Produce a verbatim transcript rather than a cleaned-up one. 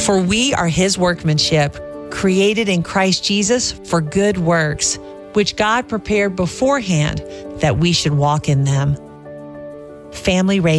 For we are his workmanship, created in Christ Jesus for good works, which God prepared beforehand that we should walk in them. Family Radio.